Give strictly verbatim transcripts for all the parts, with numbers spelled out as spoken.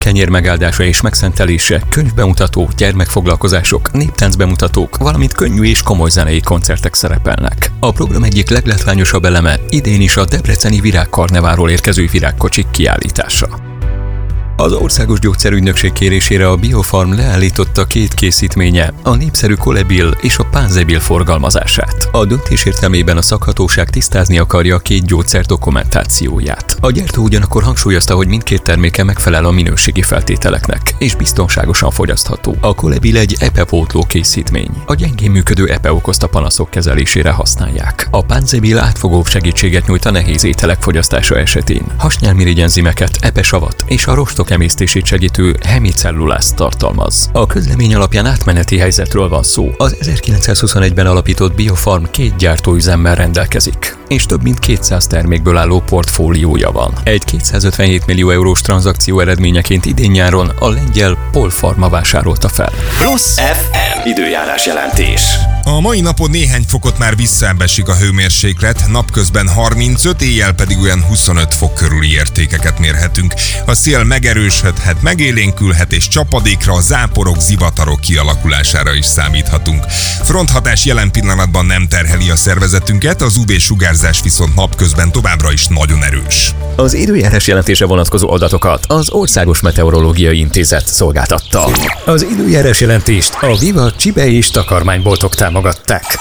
kenyér megáldása és megszentelése, könyvbemutató, gyermekfoglalkozások, néptáncbemutatók, valamint könnyű és komoly zenei koncertek szerepelnek. A program egyik leglátványosabb eleme idén is a debreceni Virágkarneváról érkező virágkocsik kiállítása. Az Országos Gyógyszerügynökség kérésére a Biofarm leállította két készítménye, a népszerű Kolebil és a Pánzebil forgalmazását. A döntés értelmében a szakhatóság tisztázni akarja a két gyógyszer dokumentációját. A gyártó ugyanakkor hangsúlyozta, hogy mindkét terméke megfelel a minőségi feltételeknek, és biztonságosan fogyasztható. A Kolebil egy E P E-pótló készítmény. A gyengén működő E P E okozta panaszok kezelésére használják. A Pánzebil átfogóbb segítséget nyújt a nehéz ételek fogyasztása esetén. Hasnyálmirigy enzimeket, E P E-savat és a rostok emésztését segítő hemicellulázt tartalmaz. A közlemény alapján átmeneti helyzetről van szó. Az ezerkilencszázhuszonegyben alapított Biofarm két gyártóüzemmel rendelkezik, és több mint kétszáz termékből álló portfóliója van. Egy kétszázötvenhét millió eurós tranzakció eredményeként idén nyáron a lengyel Polpharma vásárolta fel. Plusz ef em időjárás jelentés. A mai napon néhány fokot már visszaesik a hőmérséklet, napközben harmincöt, éjjel pedig olyan huszonöt fok körüli értékeket mérhetünk. A szél megerősödhet, megélénkülhet és csapadékra, záporok, zivatarok kialakulására is számíthatunk. Fronthatás jelen pillanatban nem terheli a szervezetünket, az u vé-sugárzás viszont napközben továbbra is nagyon erős. Az időjárás jelentése vonatkozó adatokat az Országos Meteorológiai Intézet szolgáltatta. Az időjárás jelentést a Viva csibe és takarmányboltok támogatták.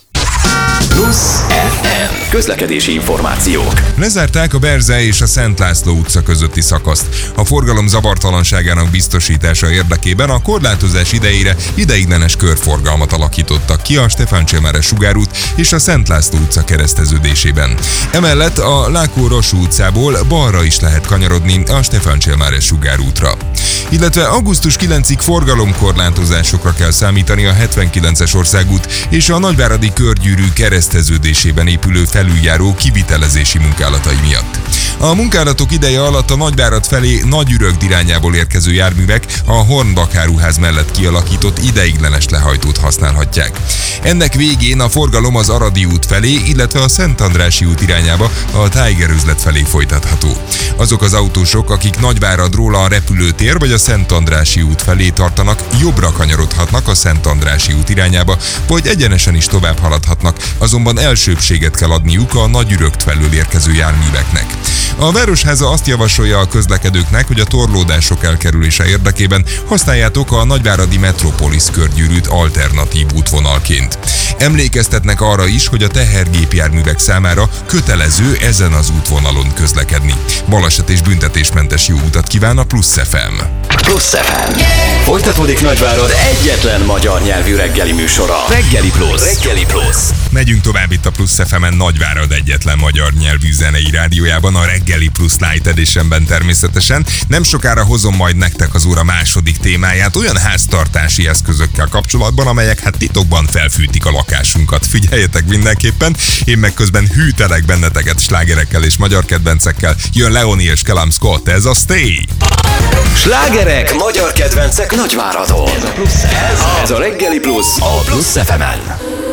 Plusz ef em közlekedési információk. Lezárták a Berze és a Szent László utca közötti szakaszt. A forgalom zavartalanságának biztosítása érdekében a korlátozás idejére ideiglenes körforgalmat alakítottak ki a Stefán Cselmare sugárút és a Szent László utca kereszteződésében. Emellett a Lákó-Rossú utcából balra is lehet kanyarodni a Stefán Cselmare sugárútra. Illetve augusztus kilencedikéig forgalomkorlátozásokra kell számítani a hetvenkilences országút és a nagyváradi körgyűrű kereszteződésében épülő felüljáró kivitelezési munkálatai miatt. A munkálatok ideje alatt a Nagyvárad felé Nagyürögd irányából érkező járművek a Hornbach áruház mellett kialakított ideiglenes lehajtót használhatják. Ennek végén a forgalom az Aradi út felé, illetve a Szent Andrássy út irányába a Tiger üzlet felé folytatható. Azok az autósok, akik Nagyváradról a repülőtér vagy a Szent Andrássy út felé tartanak, jobbra kanyarodhatnak a Szent Andrássy út irányába, vagy egyenesen is tovább haladhatnak, azonban elsőbbséget kell adniuk a Nagyürögd felől érkező járműveknek. A Városháza azt javasolja a közlekedőknek, hogy a torlódások elkerülése érdekében használjátok a nagyváradi Metropolis körgyűrűt alternatív útvonalként. Emlékeztetnek arra is, hogy a tehergépjárművek számára kötelező ezen az útvonalon közlekedni. Baleset és büntetésmentes jó utat kíván a Plusz ef em. Plusz ef em. Folytatódik Nagyvárad egyetlen magyar nyelvű reggeli műsora. Reggeli Plusz. Reggeli Plusz. Megyünk tovább itt a Plusz ef emen, Nagyvárad egyetlen magyar nyelvű zenei rádiójában, a Reggeli Plusz Night Editionben természetesen. Nem sokára hozom majd nektek az óra második témáját olyan háztartási eszközökkel kapcsolatban, amelyek hát titokban felfűtik a lakásunkat. Figyeljetek mindenképpen, én meg közben hűtelek benneteket slágerekkel és magyar kedvencekkel. Jön Leoni és Callum Scott, ez a Stay! Slágerek, magyar kedvencek Nagyváradon. Ez a, ez, ez a Reggeli Plusz a Plusz ef emen.